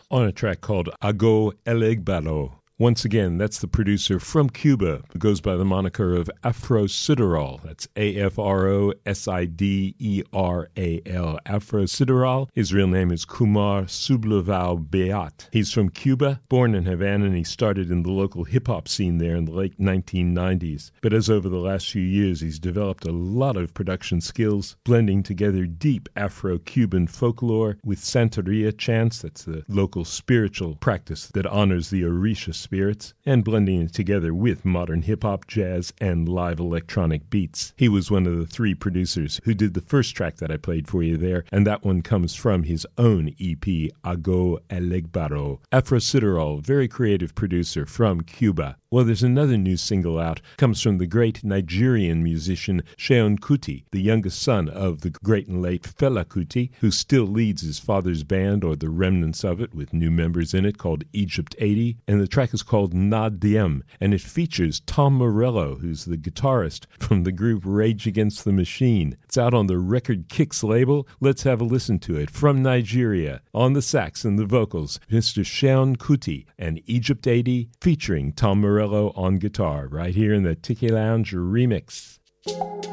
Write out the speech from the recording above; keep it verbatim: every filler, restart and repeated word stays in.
on a track called Ago Elegbalo. Once again, that's the producer from Cuba who goes by the moniker of Afro Sideral. That's A F R O S I D E R A L. Afro Sideral. His real name is Kumar Subleval Beat. He's from Cuba, born in Havana, and he started in the local hip-hop scene there in the late nineteen nineties. But as over the last few years, he's developed a lot of production skills, blending together deep Afro-Cuban folklore with Santeria chants, that's the local spiritual practice that honors the Orisha spirits, and blending it together with modern hip-hop, jazz, and live electronic beats. He was one of the three producers who did the first track that I played for you there, and that one comes from his own E P, Ago Elegbaro. Afro Sideral, very creative producer from Cuba. Well, there's another new single out. Comes from the great Nigerian musician Seun Kuti, the youngest son of the great and late Fela Kuti, who still leads his father's band, or the remnants of it, with new members in it, called Egypt eighty. And the track is called Na Diem, and it features Tom Morello, who's the guitarist from the group Rage Against the Machine. It's out on the Record Kicks label. Let's have a listen to it. From Nigeria, on the sax and the vocals, Mister Seun Kuti and Egypt eighty, featuring Tom Morello on guitar, right here in the Tiki Lounge remix.